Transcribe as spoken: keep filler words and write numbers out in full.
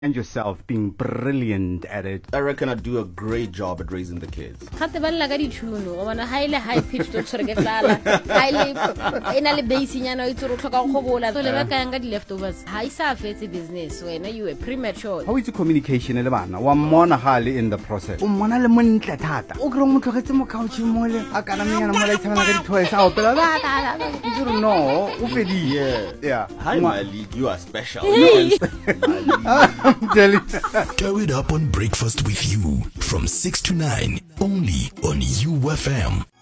and yourself being brilliant at it. I reckon I do a great job at raising the kids. Khate ba la ga dithuno o bona highly high pitched to tsore ke tlala highly ina le base nyana o tsoro tlhoka go gobola so le ba ka nga di leftovers ha isa fetse business wena you were premature. How is the communication le bana wa mona hali in the process o mona le montle thata o gre mo tlogetse mo couch mo le a kana menyana mo la itshana ga dithoe sa o pela ba you don't know o fedi Yeah. yeah Hi, my lead. You are special. You are I'm telling you. Go it up on Breakfast with You from six to nine only on U F M.